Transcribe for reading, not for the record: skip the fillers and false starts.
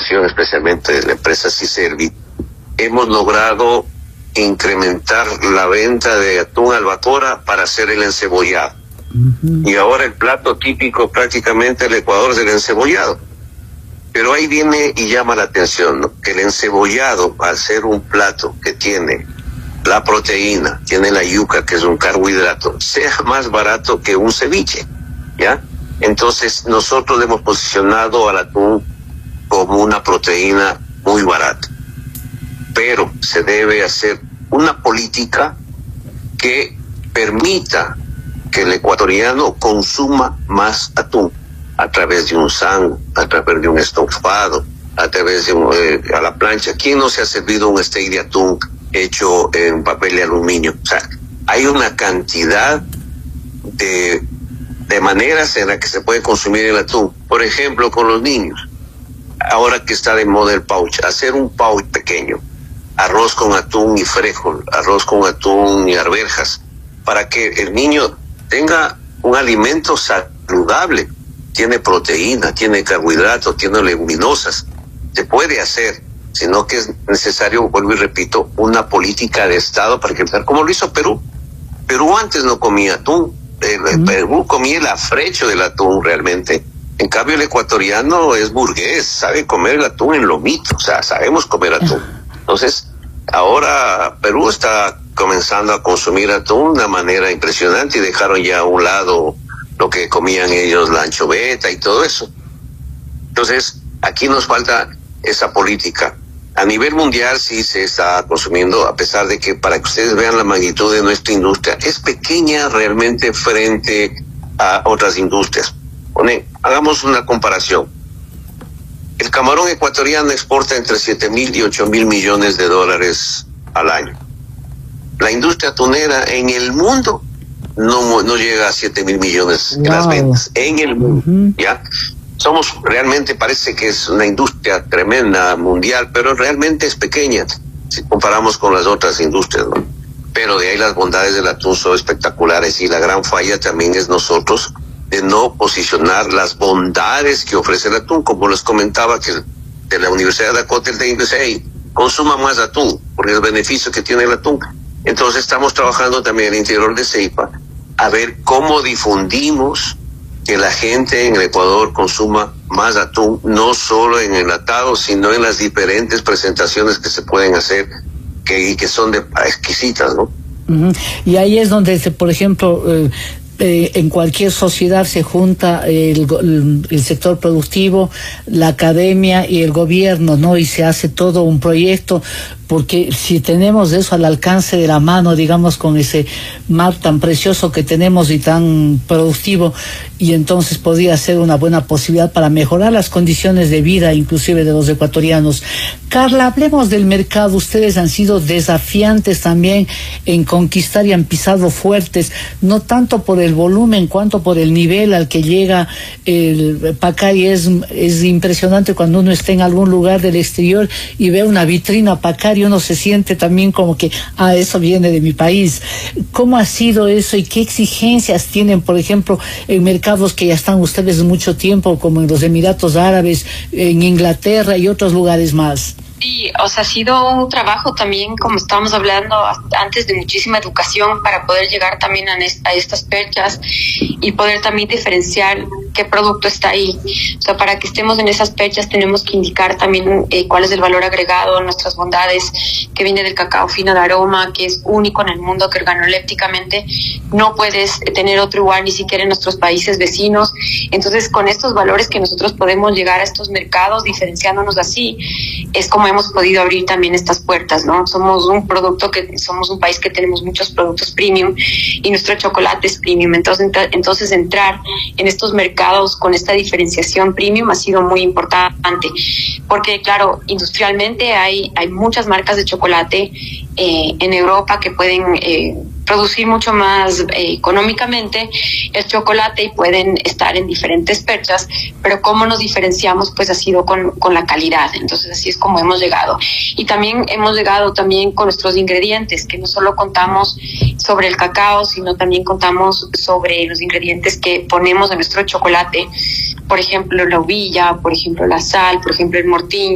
organización, especialmente de la empresa Ciservi, hemos logrado incrementar la venta de atún albacora para hacer el encebollado. Y ahora el plato típico prácticamente del Ecuador es el encebollado. Pero ahí viene y llama la atención, ¿no? Que el encebollado, al ser un plato que tiene la proteína, tiene la yuca, que es un carbohidrato, sea más barato que un ceviche, ¿ya? Entonces nosotros hemos posicionado al atún como una proteína muy barata. Pero se debe hacer una política que permita que el ecuatoriano consuma más atún a través de un sándwich, a través de un estofado, a través de a la plancha. ¿Quién no se ha servido un steak de atún hecho en papel de aluminio? O sea, hay una cantidad de maneras en las que se puede consumir el atún. Por ejemplo, con los niños. Ahora que está de moda el pouch, hacer un pouch pequeño, arroz con atún y frijol, arroz con atún y arvejas, para que el niño tenga un alimento saludable. Tiene proteína, tiene carbohidratos, tiene leguminosas. Se puede hacer, sino que es necesario, vuelvo y repito, una política de Estado para que, como lo hizo Perú. Perú antes no comía atún. Perú comía el afrecho del atún realmente. En cambio el ecuatoriano es burgués, sabe comer el atún en lomito, o sea, sabemos comer atún. Entonces, ahora Perú está comenzando a consumir atún de una manera impresionante y dejaron ya a un lado lo que comían ellos, la anchoveta y todo eso. Entonces, aquí nos falta esa política. A nivel mundial sí se está consumiendo, a pesar de que, para que ustedes vean la magnitud de nuestra industria, es pequeña realmente frente a otras industrias. Hagamos una comparación. El camarón ecuatoriano exporta entre 7.000 y 8.000 millones de dólares al año. La industria atunera en el mundo no llega a 7.000 millones en las ventas. En el mundo, ¿ya? Somos realmente, parece que es una industria tremenda mundial, pero realmente es pequeña si comparamos con las otras industrias, ¿no? Pero de ahí las bondades del atún son espectaculares, y la gran falla también es nosotros de no posicionar las bondades que ofrece el atún, como les comentaba, que de la Universidad de Dakota el técnico dice, hey, consuma más atún, por el beneficio que tiene el atún. Entonces estamos trabajando también en el interior de CEIPA a ver cómo difundimos que la gente en el Ecuador consuma más atún, no solo en enlatado, sino en las diferentes presentaciones que se pueden hacer, que son exquisitas, ¿no? Y ahí es donde, por ejemplo, en cualquier sociedad se junta el sector productivo, la academia y el gobierno, ¿no? Y se hace todo un proyecto, porque si tenemos eso al alcance de la mano, digamos, con ese mar tan precioso que tenemos y tan productivo, y entonces podría ser una buena posibilidad para mejorar las condiciones de vida, inclusive de los ecuatorianos. Carla, hablemos del mercado. Ustedes han sido desafiantes también en conquistar y han pisado fuertes, no tanto por el volumen cuanto por el nivel al que llega el Pacari. Es impresionante cuando uno está en algún lugar del exterior y ve una vitrina Pacari, uno se siente también como que, eso viene de mi país. ¿Cómo ha sido eso y qué exigencias tienen, por ejemplo, en mercados que ya están ustedes mucho tiempo, como en los Emiratos Árabes, en Inglaterra y otros lugares más? Sí, o sea, ha sido un trabajo también, como estábamos hablando antes, de muchísima educación para poder llegar también a estas perchas y poder también diferenciar qué producto está ahí. O sea, para que estemos en esas perchas tenemos que indicar también cuál es el valor agregado, nuestras bondades, que viene del cacao fino de aroma, que es único en el mundo, que organolépticamente no puedes tener otro igual ni siquiera en nuestros países vecinos. Entonces, con estos valores que nosotros podemos llegar a estos mercados diferenciándonos así, es como hemos podido abrir también estas puertas, ¿no? Somos un país que tenemos muchos productos premium y nuestro chocolate es premium. Entonces entrar en estos mercados con esta diferenciación premium ha sido muy importante, porque claro, industrialmente hay muchas marcas de chocolate en Europa que pueden producir mucho más económicamente el chocolate y pueden estar en diferentes perchas, pero cómo nos diferenciamos pues ha sido con la calidad. Entonces así es como hemos llegado. Y también hemos llegado también con nuestros ingredientes, que no solo contamos sobre el cacao, sino también contamos sobre los ingredientes que ponemos en nuestro chocolate, por ejemplo la uvilla, por ejemplo la sal, por ejemplo el mortiño,